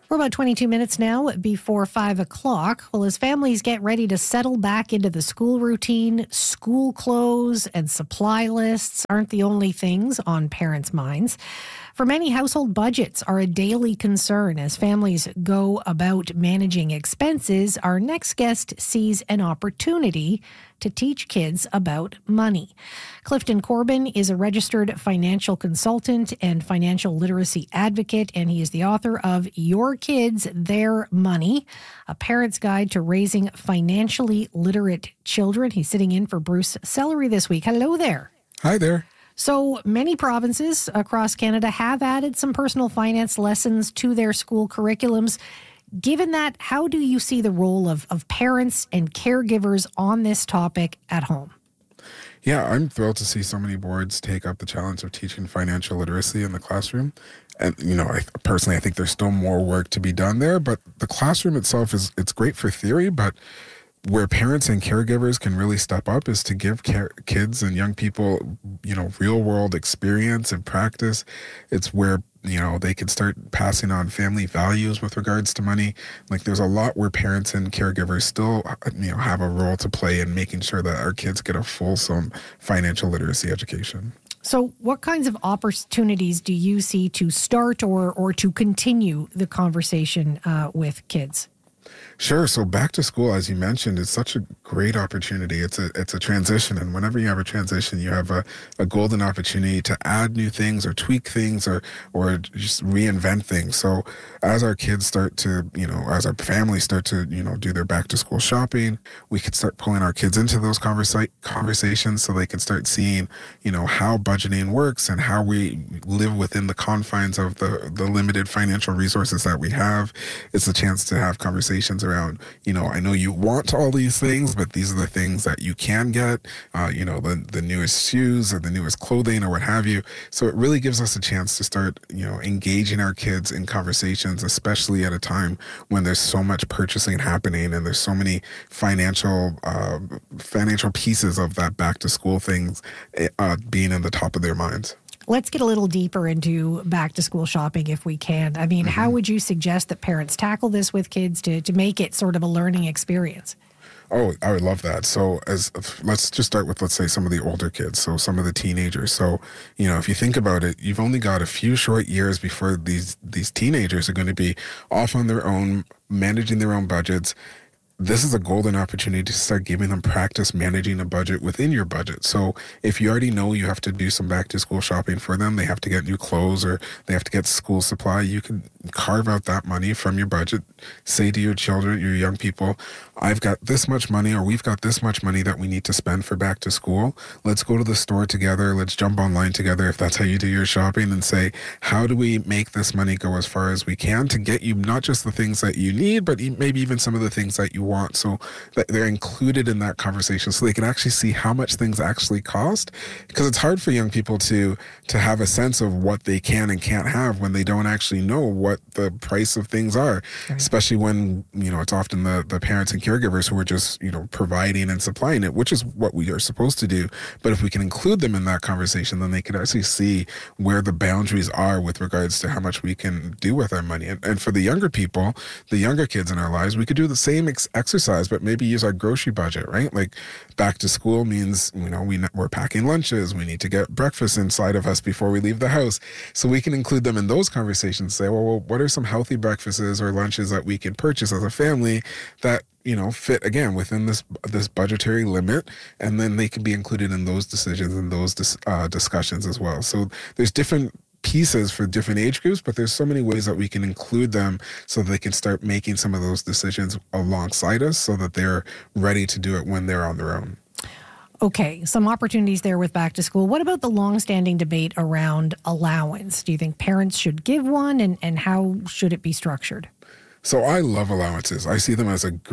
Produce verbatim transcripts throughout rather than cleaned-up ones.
We're about twenty-two minutes now before five o'clock. Well, as families get ready to settle back into the school routine, school clothes and supply lists aren't the only things on parents' minds. For many, household budgets are a daily concern as families go about managing expenses. Our next guest sees an opportunity to teach kids about money. Clifton Corbin is a registered financial consultant and financial literacy advocate, and he is the author of Your Kids, Their Money, a parent's guide to raising financially literate children. He's sitting in for Bruce Sellery this week. Hello there. Hi there. So many provinces across Canada have added some personal finance lessons to their school curriculums. Given that, how do you see the role of, of parents and caregivers on this topic at home? Yeah, I'm thrilled to see so many boards take up the challenge of teaching financial literacy in the classroom. And, you know, I, personally, I think there's still more work to be done there, but the classroom itself is, it's great for theory, but where parents and caregivers can really step up is to give care, kids and young people, you know, real world experience and practice. It's where, you know, they can start passing on family values with regards to money. Like there's a lot where parents and caregivers still, you know, have a role to play in making sure that our kids get a fulsome financial literacy education. So what kinds of opportunities do you see to start or, or to continue the conversation uh, with kids? Sure. So back to school, as you mentioned, is such a great opportunity. It's a it's a transition. And whenever you have a transition, you have a, a golden opportunity to add new things or tweak things or or just reinvent things. So as our kids start to, you know, as our families start to, you know, do their back to school shopping, we could start pulling our kids into those conversa- conversations so they can start seeing, you know, how budgeting works and how we live within the confines of the, the limited financial resources that we have. It's a chance to have conversations around, you know, I know you want all these things, but these are the things that you can get, uh, you know, the, the newest shoes or the newest clothing or what have you. So it really gives us a chance to start, you know, engaging our kids in conversations, especially at a time when there's so much purchasing happening and there's so many financial, uh, financial pieces of that back to school things uh, being in the top of their minds. Let's get a little deeper into back to school shopping if we can. I mean, mm-hmm. How would you suggest that parents tackle this with kids to, to make it sort of a learning experience? Oh, I would love that. So as let's just start with, let's say, some of the older kids. So some of the teenagers. So, you know, if you think about it, you've only got a few short years before these, these teenagers are going to be off on their own, managing their own budgets. This is a golden opportunity to start giving them practice managing a budget within your budget. So if you already know you have to do some back to school shopping for them, they have to get new clothes or they have to get school supply, you can carve out that money from your budget. Say to your children, your young people, I've got this much money or we've got this much money that we need to spend for back to school. Let's go to the store together. Let's jump online together if that's how you do your shopping and say, how do we make this money go as far as we can to get you not just the things that you need, but maybe even some of the things that you want, so that they're included in that conversation so they can actually see how much things actually cost, because it's hard for young people to to have a sense of what they can and can't have when they don't actually know what the price of things are, right. Especially when, you know, it's often the, the parents and caregivers who are just, you know, providing and supplying it, which is what we are supposed to do. But if we can include them in that conversation, then they can actually see where the boundaries are with regards to how much we can do with our money. And, and for the younger people, the younger kids in our lives, we could do the same ex- exercise, but maybe use our grocery budget, right? Like back to school means, you know, we, we're packing lunches. We need to get breakfast inside of us before we leave the house. So we can include them in those conversations, say, well, well what are some healthy breakfasts or lunches that we can purchase as a family that, you know, fit, again, within this this budgetary limit, and then they can be included in those decisions and those dis, uh, discussions as well. So there's different pieces for different age groups, but there's so many ways that we can include them so they can start making some of those decisions alongside us so that they're ready to do it when they're on their own. Okay, some opportunities there with back to school. What about the longstanding debate around allowance? Do you think parents should give one, and, and how should it be structured? So I love allowances. I see them as a great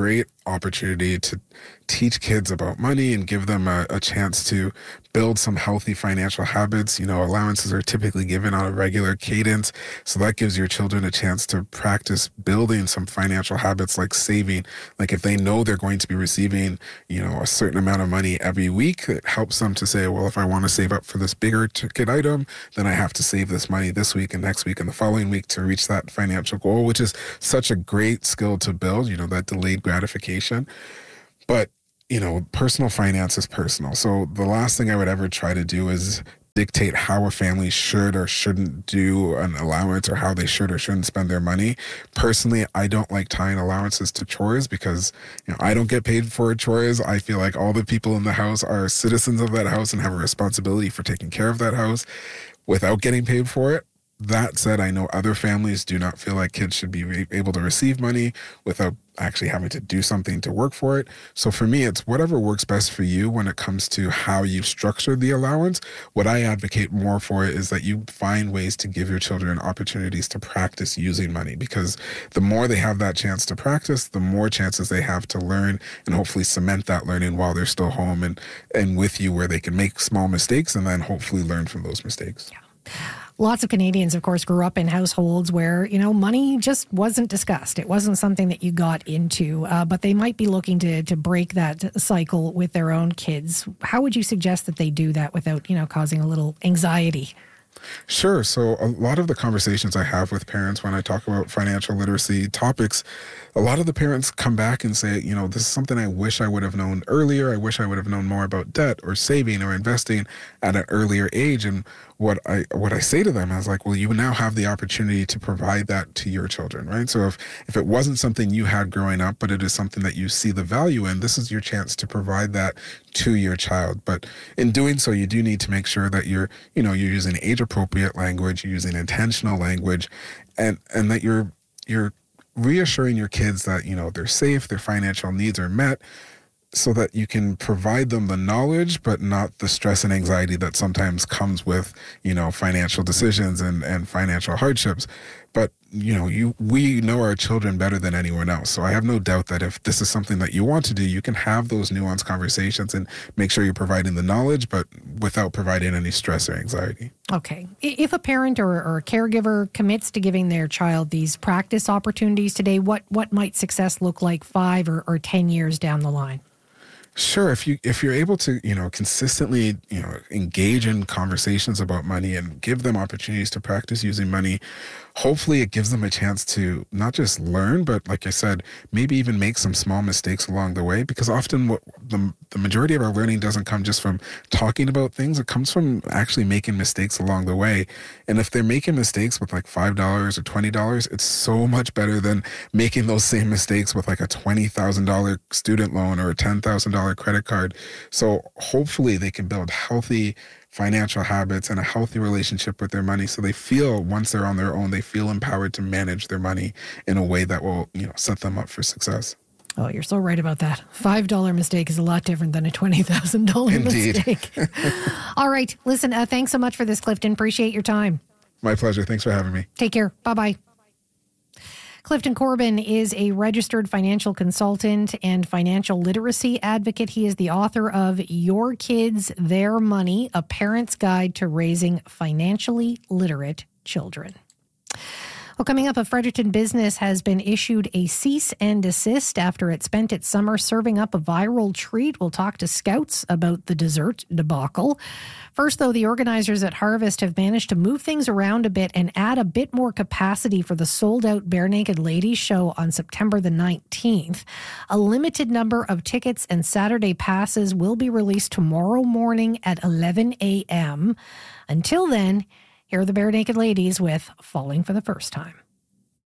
opportunity to teach kids about money and give them a, a chance to build some healthy financial habits. You know, allowances are typically given on a regular cadence. So that gives your children a chance to practice building some financial habits like saving. Like if they know they're going to be receiving, you know, a certain amount of money every week, it helps them to say, well, if I want to save up for this bigger ticket item, then I have to save this money this week and next week and the following week to reach that financial goal, which is such a great skill to build, you know, that delayed gratification. But, you know, personal finance is personal. So the last thing I would ever try to do is dictate how a family should or shouldn't do an allowance or how they should or shouldn't spend their money. Personally, I don't like tying allowances to chores because, you know, I don't get paid for chores. I feel like all the people in the house are citizens of that house and have a responsibility for taking care of that house without getting paid for it. That said, I know other families do not feel like kids should be able to receive money without actually having to do something to work for it. So for me, it's whatever works best for you when it comes to how you structure the allowance. What I advocate more for is that you find ways to give your children opportunities to practice using money, because the more they have that chance to practice, the more chances they have to learn and hopefully cement that learning while they're still home and, and with you, where they can make small mistakes and then hopefully learn from those mistakes. Yeah. Lots of Canadians, of course, grew up in households where, you know, money just wasn't discussed. It wasn't something that you got into, uh, but they might be looking to to break that cycle with their own kids. How would you suggest that they do that without, you know, causing a little anxiety? Sure. So a lot of the conversations I have with parents when I talk about financial literacy topics, a lot of the parents come back and say, you know, this is something I wish I would have known earlier. I wish I would have known more about debt or saving or investing at an earlier age. And what I what I say to them is like, well, you now have the opportunity to provide that to your children, right? So if, if it wasn't something you had growing up, but it is something that you see the value in, this is your chance to provide that to your child. But in doing so, you do need to make sure that you're, you know, you're using age-appropriate language, you're using intentional language, and and that you're you're reassuring your kids that, you know, they're safe, their financial needs are met, so that you can provide them the knowledge, but not the stress and anxiety that sometimes comes with, you know, financial decisions and, and financial hardships. But, you know, you we know our children better than anyone else. So I have no doubt that if this is something that you want to do, you can have those nuanced conversations and make sure you're providing the knowledge, but without providing any stress or anxiety. Okay. If a parent or, or a caregiver commits to giving their child these practice opportunities today, what, what might success look like five or, or ten years down the line? Sure. If you if you're able to, you know, consistently, you know, engage in conversations about money and give them opportunities to practice using money, hopefully it gives them a chance to not just learn, but like I said, maybe even make some small mistakes along the way. Because often what the, the majority of our learning doesn't come just from talking about things. It comes from actually making mistakes along the way. And if they're making mistakes with like five dollars or twenty dollars, it's so much better than making those same mistakes with like a twenty thousand dollars student loan or a ten thousand dollars credit card. So hopefully they can build healthy financial habits and a healthy relationship with their money, so they feel once they're on their own, they feel empowered to manage their money in a way that will, you know, set them up for success. Oh, you're so right about that. five dollars mistake is a lot different than a twenty thousand dollars mistake. All right. Listen, uh, thanks so much for this, Clifton. Appreciate your time. My pleasure. Thanks for having me. Take care. Bye-bye. Clifton Corbin is a registered financial consultant and financial literacy advocate. He is the author of Your Kids, Their Money, A Parent's Guide to Raising Financially Literate Children. Well, coming up, a Fredericton business has been issued a cease and desist after it spent its summer serving up a viral treat. We'll talk to Scouts about the dessert debacle. First, though, the organizers at Harvest have managed to move things around a bit and add a bit more capacity for the sold-out Bare Naked Ladies show on September the nineteenth. A limited number of tickets and Saturday passes will be released tomorrow morning at eleven a.m. Until then, here are the Bare Naked Ladies with Falling for the First Time.